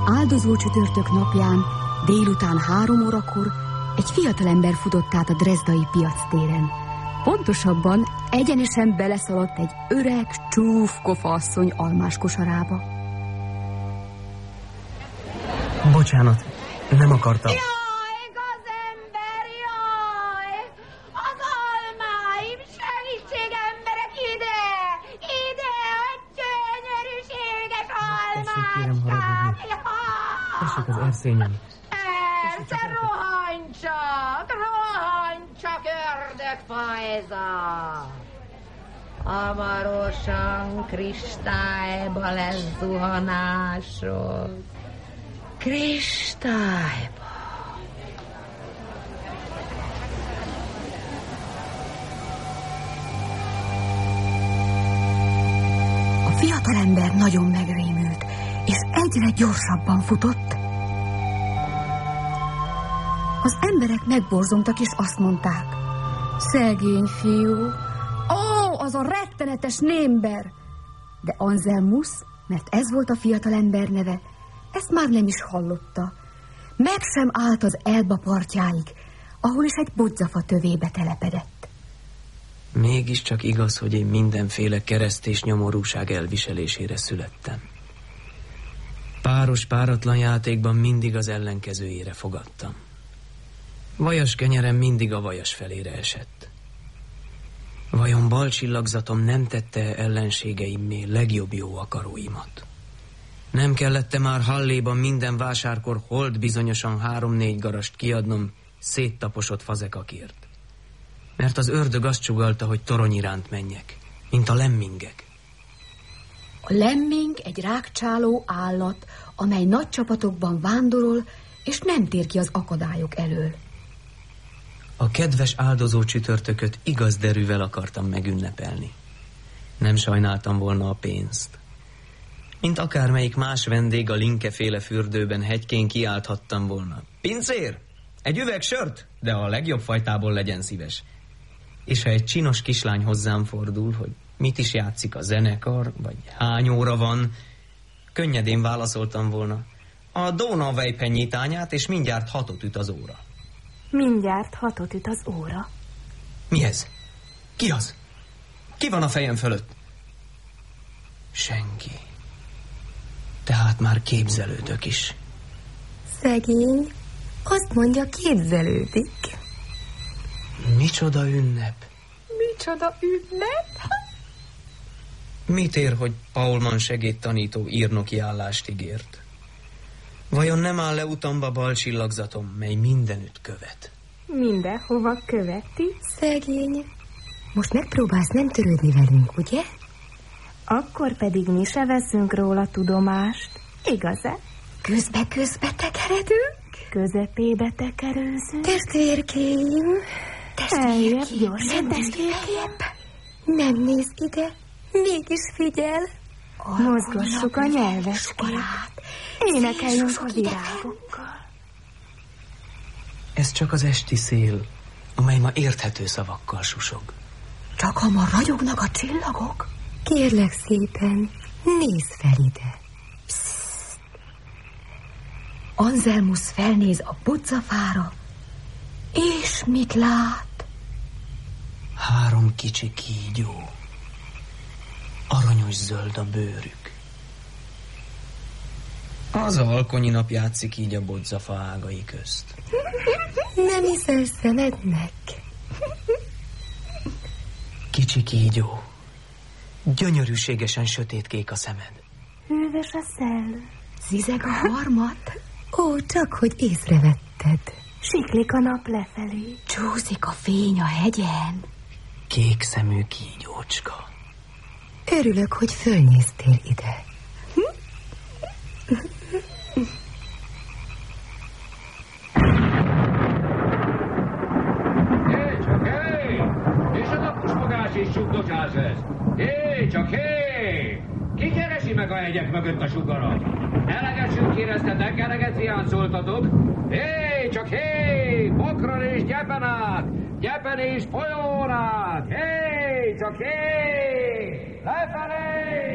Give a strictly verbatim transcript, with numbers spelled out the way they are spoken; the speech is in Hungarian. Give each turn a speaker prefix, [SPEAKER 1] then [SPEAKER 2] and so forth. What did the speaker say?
[SPEAKER 1] Áldozó csütörtök napján, délután három órakor egy fiatalember futott át a drezdai piactéren. Pontosabban egyenesen beleszaladt egy öreg, csúf kofasszony almás kosarába.
[SPEAKER 2] Bocsánat, nem akartam.
[SPEAKER 3] Jaj, gazember, jaj! Az almáim, segítség, emberek, ide! Ide, a gyönyörűséges almáskám!
[SPEAKER 2] Tessék az erszényem.
[SPEAKER 3] Persze, rohanj csak, rohanj csak, ördögfajza! Hamarosan kristályba lesz zuhanásod. Kristályba.
[SPEAKER 1] A fiatalember nagyon megrémült, és egyre gyorsabban futott. Az emberek megborzongtak, és azt mondták: szegény fiú, ó, az a rettenetes némber! De Anselmus, mert ez volt a fiatalember neve, ezt már nem is hallotta. Meg sem állt az Elba partjáig, ahol is egy bodzafa tövébe telepedett.
[SPEAKER 2] Mégiscsak igaz, hogy én mindenféle kereszt és nyomorúság elviselésére születtem. Páros páratlan játékban mindig az ellenkezőjére fogadtam. Vajas kenyerem mindig a vajas felére esett. Vajon bal csillagzatom nem tette ellenségeimmé legjobb jó akaróimat? Nem kellett már Halléban minden vásárkor hold bizonyosan három-négy garast kiadnom széttaposott fazekakért? Mert az ördög azt csugalta, hogy torony iránt menjek, mint a lemmingek.
[SPEAKER 1] A lemming egy rákcsáló állat, amely nagy csapatokban vándorol, és nem tér ki az akadályok elől.
[SPEAKER 2] A kedves áldozó csütörtököt igaz derűvel akartam megünnepelni. Nem sajnáltam volna a pénzt. Mint akármelyik más vendég a linkeféle fürdőben hegykén kiálthattam volna: pincér, egy üveg sört, de a legjobb fajtából legyen szíves. És ha egy csinos kislány hozzám fordul, hogy mit is játszik a zenekar, vagy hány óra van, könnyedén válaszoltam volna: a Donauweipenyi tányát, és mindjárt hatot üt az óra.
[SPEAKER 4] Mindjárt hatot üt az óra.
[SPEAKER 2] Mi ez? Ki az? Ki van a fejem fölött? Senki. Tehát már képzelődök is.
[SPEAKER 1] Szegény, azt mondja, képzelődik.
[SPEAKER 2] Micsoda ünnep?
[SPEAKER 4] Micsoda ünnep?
[SPEAKER 2] Mit ér, hogy Paulman segédtanító írnoki állást ígért? Vajon nem áll le utamba bal csillagzatom, mely mindenütt követ?
[SPEAKER 4] Mindenhova követi?
[SPEAKER 1] Szegény, most megpróbálsz nem törődni velünk, ugye?
[SPEAKER 4] Akkor pedig mi se veszünk róla tudomást, igaz-e?
[SPEAKER 1] Közbe-közbe tekeredünk?
[SPEAKER 4] Közepébe tekerőzünk?
[SPEAKER 1] Testvérkém,
[SPEAKER 4] Eljebb,
[SPEAKER 1] testvérkém,
[SPEAKER 4] gyorsan,
[SPEAKER 1] nem
[SPEAKER 4] testvérkém.
[SPEAKER 1] Nem nézz ide, mégis figyel.
[SPEAKER 4] Mozgassuk a nyelveskét. Énekeljünk a virágokkal.
[SPEAKER 2] Ez csak az esti szél, amely ma érthető szavakkal susog.
[SPEAKER 1] Csak ha ma ragyognak a csillagok? Kérlek szépen, nézz fel ide. Psst. Anselmus felnéz a bodzafára, és mit lát?
[SPEAKER 2] Három kicsi kígyó. Aranyos zöld a bőrük. Az alkonyi nap játszik így a bodzafa ágai közt.
[SPEAKER 1] Nem hiszel szemednek?
[SPEAKER 2] Kicsi kígyó, gyönyörűségesen sötétkék a szemed.
[SPEAKER 4] Hűvös a szellő.
[SPEAKER 1] Zizeg a harmat? Ó, csak hogy észrevetted.
[SPEAKER 4] Siklik a nap lefelé.
[SPEAKER 1] Csúszik a fény a hegyen.
[SPEAKER 2] Kék szemű kígyócska.
[SPEAKER 1] Örülök, hogy fölnéztél ide.
[SPEAKER 5] Hé, csak hé! És az a pusfogás és sugdosás ez? Hé, csak hé! Ki keresi meg a hegyek mögött a sugarat? Eleget éreztetek, eleget hiányzoltatok? Hé, csak hé! Bokron és gyepen át! Gyepen és folyón át! Hé, csak hé! Lefelé!